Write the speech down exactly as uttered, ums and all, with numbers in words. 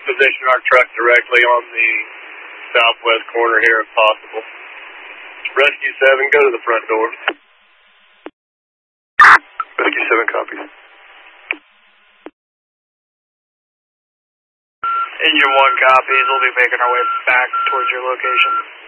position our truck directly on the southwest corner here if possible. Rescue seven, go to the front door. Rescue seven copies. Engine one copies. We'll be making our way back towards your location.